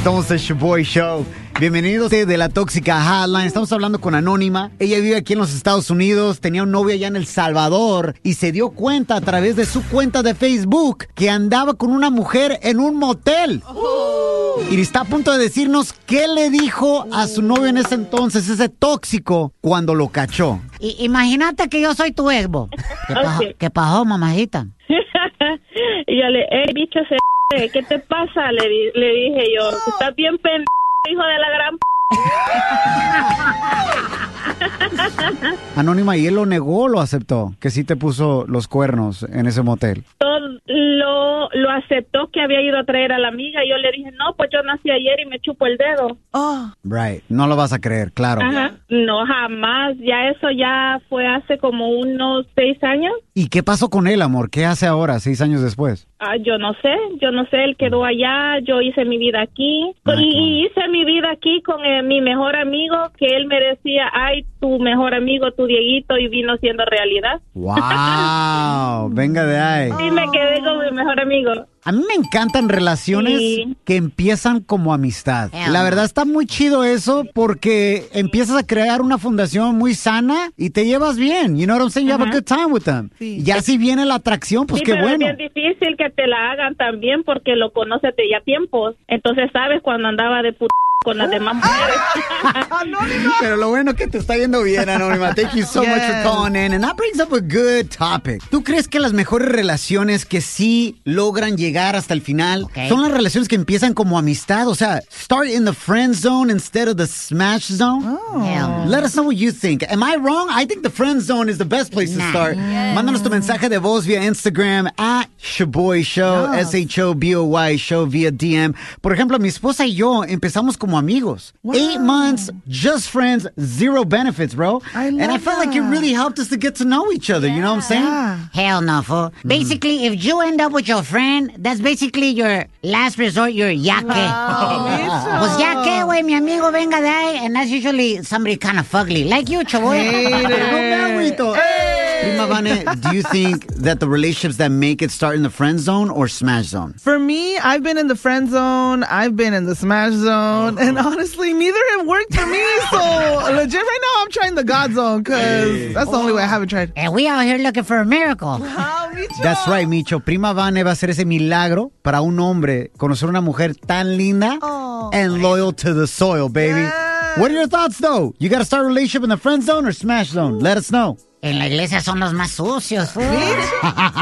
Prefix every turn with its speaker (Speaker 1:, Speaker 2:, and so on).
Speaker 1: Somos el Shoboy Show. Bienvenidos de la Tóxica Hotline. Estamos hablando con Anónima. Ella vive aquí en los Estados Unidos, tenía un novio allá en El Salvador y se dio cuenta a través de su cuenta de Facebook que andaba con una mujer en un motel. Y está a punto de decirnos qué le dijo a su novio en ese entonces, ese tóxico, cuando lo cachó.
Speaker 2: Imagínate que yo soy tu exbo. ¿Qué pasó, mamajita?
Speaker 3: Y yo le, bicho, ¿qué te pasa? Le dije yo, estás bien pendejo, hijo de la gran
Speaker 1: Anónima, ¿y él lo negó o lo aceptó? Que sí te puso los cuernos en ese motel.
Speaker 3: Lo aceptó, que había ido a traer a la amiga. Yo le dije, no, pues yo nací ayer y me chupo el dedo.
Speaker 1: Right, no lo vas a creer, claro.
Speaker 3: Ajá. No, jamás. Ya eso ya fue hace como unos 6 años.
Speaker 1: ¿Y qué pasó con él, amor? ¿Qué hace ahora, 6 años después?
Speaker 3: Yo no sé, él quedó allá, yo hice mi vida aquí. Y hice mi vida aquí con mi mejor amigo, que él me decía, ay, tu mejor amigo, tu Dieguito, y vino siendo realidad.
Speaker 1: ¡Wow! Venga de ahí.
Speaker 3: Y me quedé con mi mejor amigo.
Speaker 1: A mí me encantan relaciones que empiezan como amistad. La verdad está muy chido eso porque empiezas a crear una fundación muy sana y te llevas bien. You know what I'm saying? You have a good time with them. Sí. Y así viene la atracción, pues qué
Speaker 3: pero
Speaker 1: bueno.
Speaker 3: Es bien difícil que te la hagan también porque lo conoces de ya tiempos. Entonces sabes cuando andaba de con las demás mujeres.
Speaker 1: Pero lo bueno es que te está yendo bien, Anónima. Thank you so much for calling in. And that brings up a good topic. ¿Tú crees que las mejores relaciones que sí logran llegar hasta el final son las relaciones que empiezan como amistad? O sea, start in the friend zone instead of the smash zone? Let us know what you think. Am I wrong? I think the friend zone is the best place to start. Mándanos tu mensaje de voz vía Instagram @Shoboy Show, SHOBOY Show vía DM. Por ejemplo, mi esposa y yo empezamos como amigos. 8 months, just friends, 0 benefits, bro. I felt like it really helped us to get to know each other, you know what I'm saying?
Speaker 2: Hell no, fool. Basically, if you end up with your friend, that's basically your last resort, your yaque. Pues yaque, güey, mi amigo venga de ahí, and that's usually somebody kind of fugly, like you, chavoy.
Speaker 1: Prima Vane, do you think that the relationships that make it start in the friend zone or smash zone?
Speaker 4: For me, I've been in the friend zone, I've been in the smash zone, and honestly, neither have worked for me. So, legit, right now, I'm trying the God zone, because that's the only way I haven't tried.
Speaker 2: And we out here looking for a miracle.
Speaker 1: That's right, Micho. Prima Vane va a hacer ese milagro para un hombre conocer una mujer tan linda and loyal to the soil, baby. What are your thoughts, though? You got to start a relationship in the friend zone or smash zone? Let us know.
Speaker 2: En la iglesia son los más sucios.